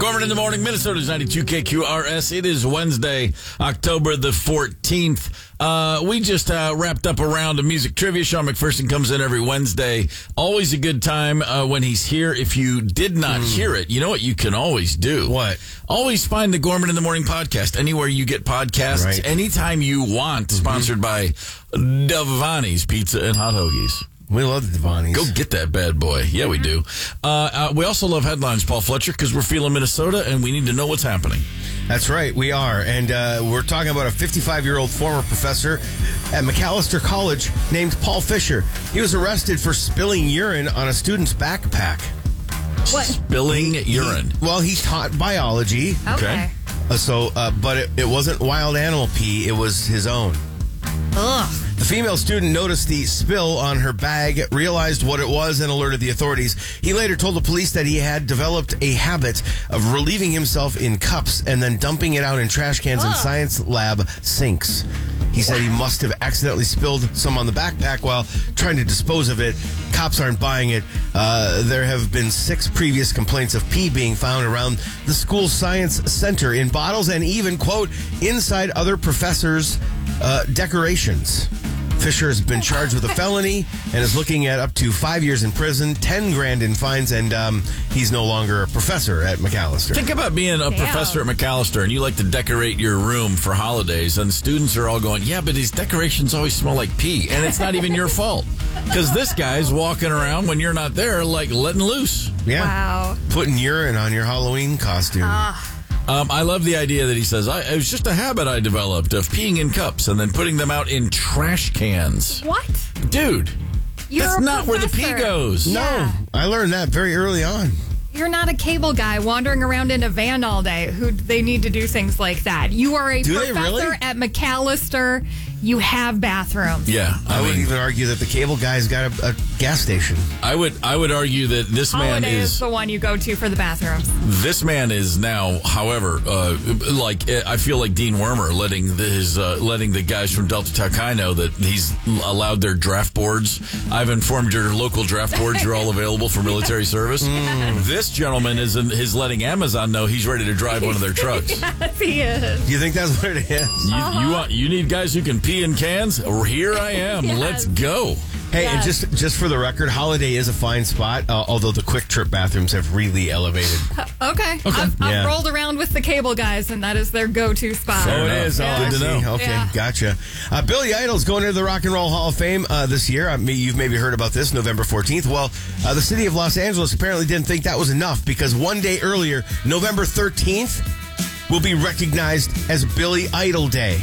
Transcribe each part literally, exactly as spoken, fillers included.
Gorman in the morning, Minnesota's ninety-two K Q R S. It is Wednesday, October the fourteenth. Uh, we just uh, wrapped up a round of music trivia. Sean McPherson comes in every Wednesday. Always a good time uh, when he's here. If you did not mm. hear it, you know what you can always do? What? Always find the Gorman in the Morning podcast anywhere you get podcasts, right. Anytime you want. Mm-hmm. Sponsored by Devani's Pizza and Hot Hoagies. We love the Devani's. Go get that bad boy. Yeah, we do. Uh, uh, we also love headlines, Paul Fletcher, because we're feeling Minnesota and we need to know what's happening. That's right, we are. And uh, we're talking about a fifty-five-year-old former professor at Macalester College named Paul Fisher. He was arrested for spilling urine on a student's backpack. What? Spilling he, urine? He, well, he taught biology. Okay. Uh, so, uh, but it, it wasn't wild animal pee, it was his own. Ugh. The female student noticed the spill on her bag, realized what it was, and alerted the authorities. He later told the police that he had developed a habit of relieving himself in cups and then dumping it out in trash cans and science lab sinks. He said he must have accidentally spilled some on the backpack while trying to dispose of it. Cops aren't buying it. Uh, there have been six previous complaints of pee being found around the school science center in bottles and even, quote, inside other professors' uh, decorations. Fisher has been charged with a felony and is looking at up to five years in prison, ten grand in fines, and um, he's no longer a professor at Macalester. Think about being a Damn. professor at Macalester and you like to decorate your room for holidays, and students are all going, yeah, but these decorations always smell like pee, and it's not even your fault. Because this guy's walking around when you're not there, like letting loose. Yeah. Wow. Putting urine on your Halloween costume. Uh. Um, I love the idea that he says, I, it was just a habit I developed of peeing in cups and then putting them out in trash cans. What? Dude, You're that's a not where the professor. pee goes. No, Yeah. I learned that very early on. You're not a cable guy wandering around in a van all day who they need to do things like that. You are a Do they professor really? at Macalester. You have bathrooms. Yeah, I, I, would mean, even argue that the cable guy's got a, a gas station. I would, I would argue that this man Holiday is is the one you go to for the bathrooms. this man is now. However, uh, like I feel like Dean Wormer letting the, his uh, letting the guys from Delta Tech High know that he's allowed their draft boards. I've informed your local draft boards are all available for military service. Mm. This gentleman is in, is letting Amazon know he's ready to drive one of their trucks. Yes, he is. Do you think that's what it is? You, Uh-huh. you want you need guys who can pee in cans? Here I am. Yes. Let's go. Hey, and Yes. just just for the record, Holiday is a fine spot, uh, although the Quick Trip bathrooms have really elevated. Okay. I've, I've Yeah. rolled around with the cable guys, and that is their go-to spot. Fair Oh, it enough. is. Oh, Yeah. I Good to see. know. Okay, Yeah. gotcha. Uh, Billy Idol's going into the Rock and Roll Hall of Fame uh, this year. I mean, you've maybe heard about this, November fourteenth. Well, uh, the city of Los Angeles apparently didn't think that was enough because one day earlier, November thirteenth, will be recognized as Billy Idol Day.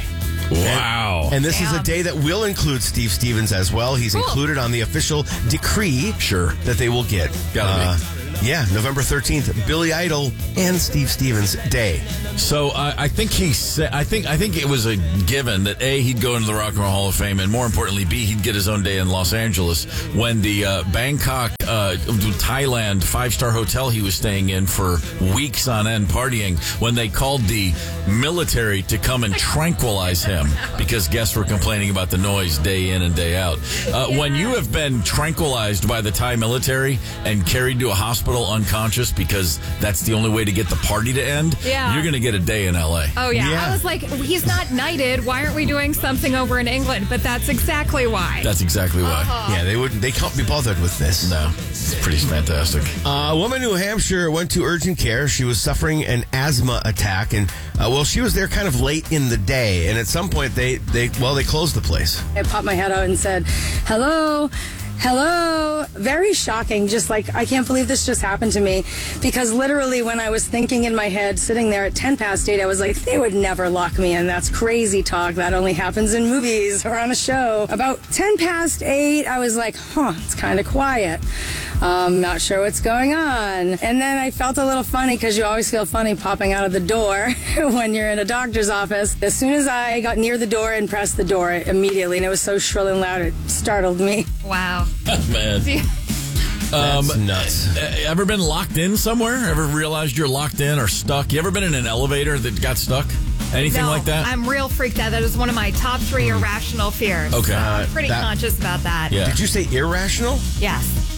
Wow. And this is a Damn. day that will include Steve Stevens as well. He's Cool. included on the official decree Sure. that they will get. Gotta be. Yeah, November thirteenth, Billy Idol and Steve Stevens Day. So uh, I think he said. I think I think it was a given that A, he'd go into the Rock and Roll Hall of Fame, and more importantly, B, he'd get his own day in Los Angeles when the uh, Bangkok, uh, Thailand five-star hotel he was staying in for weeks on end partying. When they called the military to come and tranquilize him because guests were complaining about the noise day in and day out. Uh, When you have been tranquilized by the Thai military and carried to a hospital unconscious because that's the only way to get the party to end, Yeah. you're going to get a day in L A. Oh, yeah. Yeah. I was like, he's not knighted. Why aren't we doing something over in England? But that's exactly why. That's exactly why. Uh-huh. Yeah, they wouldn't. They can't be bothered with this. No, it's pretty fantastic. Uh, a woman in New Hampshire went to urgent care. She was suffering an asthma attack, and uh, well, she was there kind of late in the day. And at some point, they they well, they closed the place. I popped my head out and said, hello, hello. Very shocking. Just like, I can't believe this just happened to me. Because literally when I was thinking in my head, sitting there at ten past eight, I was like, they would never lock me in. That's crazy talk. That only happens in movies or on a show. About ten past eight, I was like, huh, it's kind of quiet. Um, not sure what's going on. And then I felt a little funny because you always feel funny popping out of the door when you're in a doctor's office. As soon as I got near the door and pressed the door immediately, and it was so shrill and loud, it startled me. Wow. Man. That's nuts. Uh, Ever been locked in somewhere? Ever realized you're locked in or stuck? You ever been in an elevator that got stuck? Anything No, like that? I'm real freaked out. That is one of my top three irrational fears. Okay. So I'm pretty that- conscious about that. Yeah. Did you say irrational? Yes.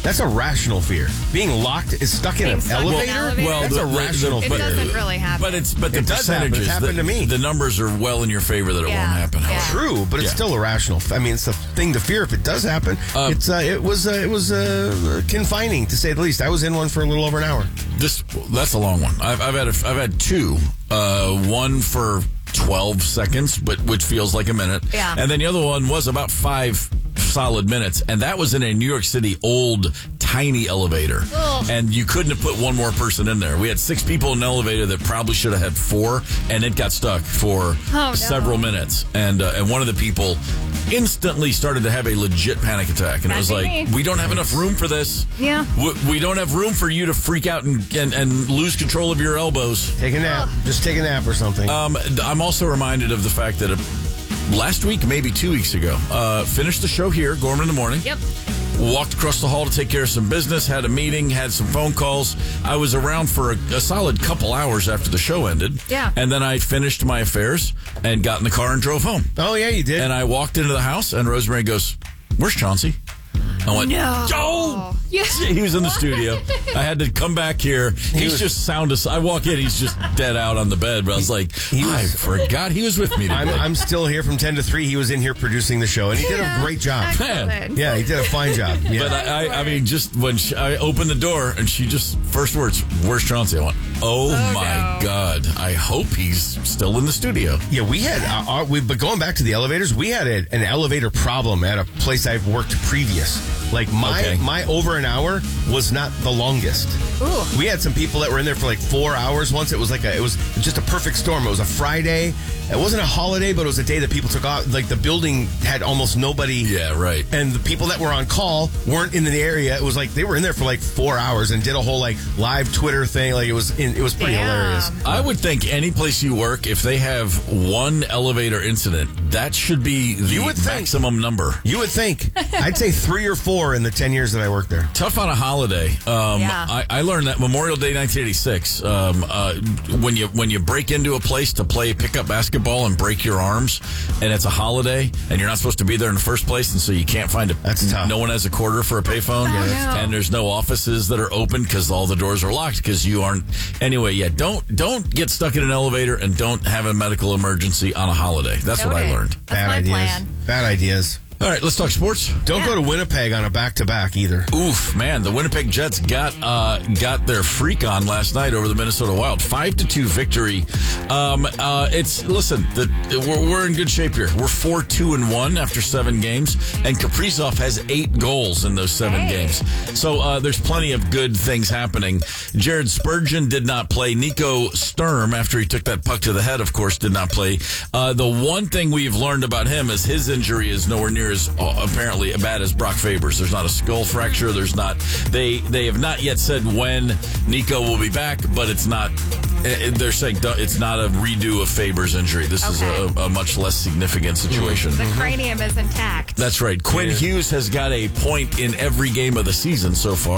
That's a rational fear. Being locked is stuck in Being an stuck in an elevator? elevator? Well, That's the- a the- rational the- It fear. doesn't really happen. But it's but the It does happen. percentages. It's happened the, to me. The numbers are well in your favor that it Yeah, won't happen. yeah. However. True, but it's Yeah. still irrational. I mean, it's a thing to fear if it does happen. Uh, it's uh, it was uh, it was uh, confining to say the least. I was in one for a little over an hour. This that's a long one. I've, I've had a, I've had two. Uh, one for twelve seconds, but which feels like a minute. Yeah. And then the other one was about five solid minutes, and that was in a New York City old tiny elevator. Ugh. And you couldn't have put one more person in there. We had six people in an elevator that probably should have had four, and it got stuck for Oh, no. several minutes. And uh, and one of the people instantly started to have a legit panic attack, and it That'd was be like, me. we don't have enough room for this. Yeah. We, we don't have room for you to freak out and, and, and lose control of your elbows. Take a nap. Just take a nap or something. Um, I'm also reminded of the fact that uh, last week, maybe two weeks ago, uh, finished the show here, Gorman in the morning. Yep. Walked across the hall to take care of some business, had a meeting, had some phone calls. I was around for a, a solid couple hours after the show ended. Yeah. And then I finished my affairs and got in the car and drove home. oh, yeah, you did. And I walked into the house, and Rosemary goes, "Where's Chauncey?" I went, No. "Oh!" Yeah. He was in the studio. I had to come back here. He's was- just sound asleep. I walk in, he's just dead out on the bed. But I was like, He was- I forgot he was with me today. I'm, I'm still here from ten to three. He was in here producing the show, and he did a great job. Excellent. Yeah, he did a fine job. Yeah. But I, I, I mean, just when she, I opened the door and she just, first words, "Where's Chauncey?" I went, oh, Oh, my no. God. I hope he's still in the studio. Yeah, we had, uh, our, we, but going back to the elevators, we had a, an elevator problem at a place I've worked previous. Like my Okay. my over an hour was not the longest. Ooh. We had some people that were in there for like four hours once. It was like a, it was just a perfect storm. It was a Friday. It wasn't a holiday, but it was a day that people took off. Like the building had almost nobody. Yeah, right. And the people that were on call weren't in the area. It was like they were in there for like four hours and did a whole like live Twitter thing. Like it was in, it was pretty Damn. hilarious. I would think any place you work, if they have one elevator incident, that should be the You would think. maximum number. You would think. I'd say three or four in the ten years that I worked there. Tough on a holiday. Um, Yeah. I, I learned that Memorial Day nineteen eighty-six. Um, uh, when you when you break into a place to play pickup basketball and break your arms, and it's a holiday, and you're not supposed to be there in the first place, and so you can't find a. That's tough. No one has a quarter for a payphone, Oh, no. and there's no offices that are open because all the doors are locked because you aren't. Anyway, yeah, don't don't get stuck in an elevator and don't have a medical emergency on a holiday. That's what I Noted. learned. That's Bad my ideas. plan. Bad ideas. All right, let's talk sports. Don't Yeah. go to Winnipeg on a back-to-back either. Oof, man! The Winnipeg Jets got uh, got their freak on last night over the Minnesota Wild, five to two victory. Um, uh, it's listen, the, we're, we're in good shape here. We're four two and one after seven games, and Kaprizov has eight goals in those seven Hey. games. So uh, there's plenty of good things happening. Jared Spurgeon did not play. Nico Sturm, after he took that puck to the head, of course, did not play. Uh, the one thing we've learned about him is his injury is nowhere near as uh, apparently bad as Brock Faber's. There's not a skull fracture. There's not. They they have not yet said when Nico will be back, but it's not. uh, They're saying it's not a redo of Faber's injury. This is Okay. a, a much less significant situation. The cranium is intact. That's right. Quinn Yeah. Hughes has got a point in every game of the season so far.